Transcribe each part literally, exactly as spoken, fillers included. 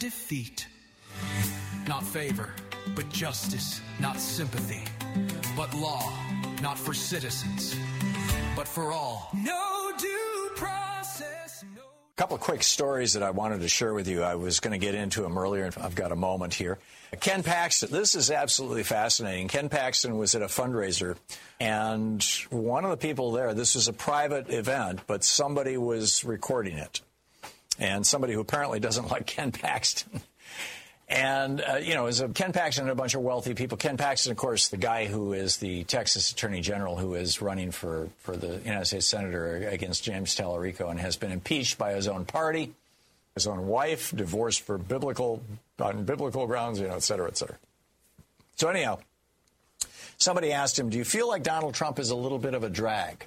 defeat. Not favor, but justice, not sympathy, but law, not for citizens, but for all. No due process, no... A couple of quick stories that I wanted to share with you. I was going to get into them earlier, and I've got a moment here. Ken Paxton, this is absolutely fascinating. Ken Paxton was at a fundraiser, and one of the people there, this was a private event, but somebody was recording it, and somebody who apparently doesn't like Ken Paxton. And, uh, you know, it was a, Ken Paxton and a bunch of wealthy people. Ken Paxton, of course, the guy who is the Texas Attorney General who is running for, for the United States Senator against James Tallarico and has been impeached by his own party, his own wife, divorced for biblical, on biblical grounds, you know, et cetera, et cetera. So anyhow, somebody asked him, do you feel like Donald Trump is a little bit of a drag?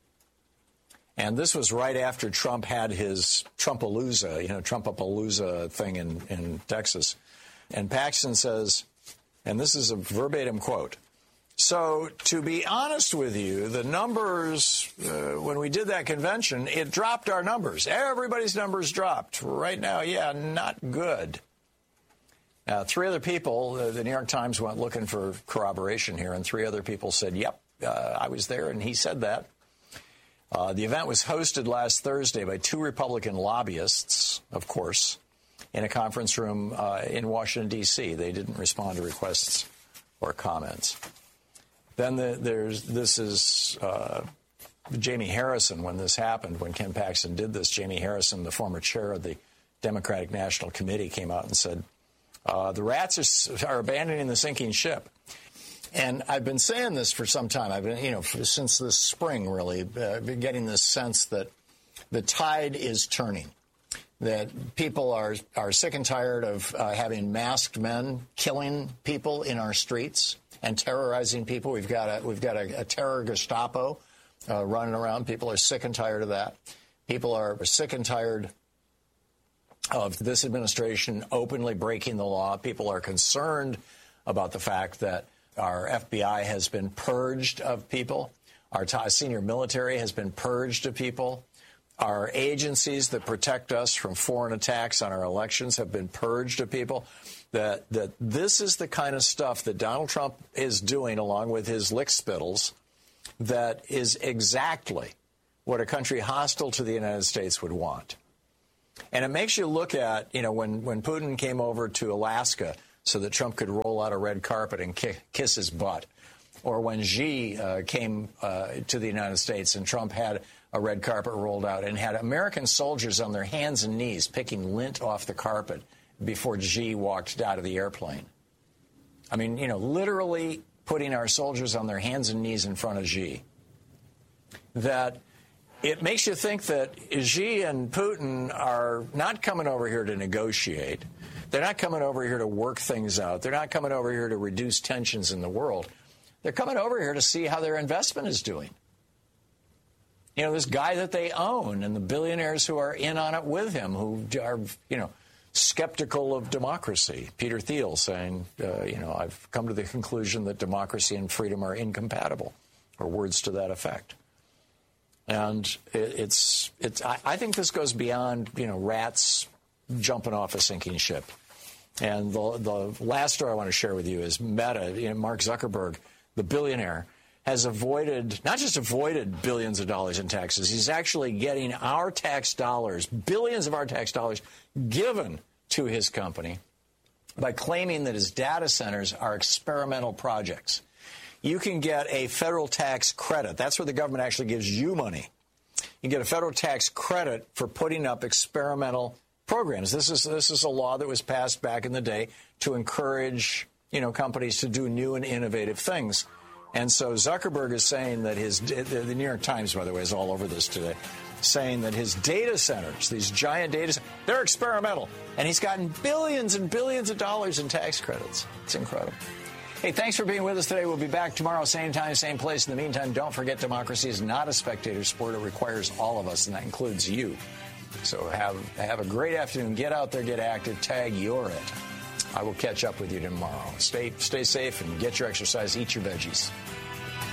And this was right after Trump had his Trumpalooza, you know, Trumpapalooza thing in, in Texas. And Paxton says, and this is a verbatim quote, so to be honest with you, the numbers, uh, when we did that convention, it dropped our numbers. Everybody's numbers dropped. Right now, yeah, not good. Now, three other people, uh, the New York Times went looking for corroboration here, and three other people said, yep, uh, I was there, and he said that. Uh, the event was hosted last Thursday by two Republican lobbyists, of course, in a conference room uh, in Washington, D C They didn't respond to requests or comments. Then the, there's this is uh, Jamie Harrison when this happened, when Ken Paxton did this. Jamie Harrison, the former chair of the Democratic National Committee, came out and said, uh, the rats are, are abandoning the sinking ship. And I've been saying this for some time. I've been, you know, for, since this spring, really, uh, been getting this sense that the tide is turning, that people are, are sick and tired of uh, having masked men killing people in our streets and terrorizing people. We've got a, we've got a, a terror Gestapo uh, running around. People are sick and tired of that. People are sick and tired of this administration openly breaking the law. People are concerned about the fact that our F B I has been purged of people. Our t- senior military has been purged of people. Our agencies that protect us from foreign attacks on our elections have been purged of people. That, that this is the kind of stuff that Donald Trump is doing, along with his lickspittles, that is exactly what a country hostile to the United States would want. And it makes you look at, you know, when, when Putin came over to Alaska so that Trump could roll out a red carpet and ki- kiss his butt, or when Xi uh, came uh, to the United States and Trump had a red carpet rolled out and had American soldiers on their hands and knees picking lint off the carpet before Xi walked out of the airplane. I mean, you know, literally putting our soldiers on their hands and knees in front of Xi. That it makes you think that Xi and Putin are not coming over here to negotiate. They're not coming over here to work things out. They're not coming over here to reduce tensions in the world. They're coming over here to see how their investment is doing. You know, this guy that they own and the billionaires who are in on it with him, who are, you know, skeptical of democracy. Peter Thiel saying, uh, you know, I've come to the conclusion that democracy and freedom are incompatible, or words to that effect. And it, it's, it's. I, I think this goes beyond, you know, rats jumping off a sinking ship. And the, the last story I want to share with you is Meta, you know, Mark Zuckerberg, the billionaire, has avoided, not just avoided billions of dollars in taxes, he's actually getting our tax dollars, billions of our tax dollars, given to his company by claiming that his data centers are experimental projects. You can get a federal tax credit. That's where the government actually gives you money. You get a federal tax credit for putting up experimental programs. This is this is a law that was passed back in the day to encourage, you know, companies to do new and innovative things. And so Zuckerberg is saying that his, the New York Times, by the way, is all over this today, saying that his data centers, these giant data centers, they're experimental. And he's gotten billions and billions of dollars in tax credits. It's incredible. Hey, thanks for being with us today. We'll be back tomorrow, same time, same place. In the meantime, don't forget democracy is not a spectator sport. It requires all of us, and that includes you. So have, have a great afternoon. Get out there, get active, tag You're It. I will catch up with you tomorrow. Stay, stay safe and get your exercise. Eat your veggies.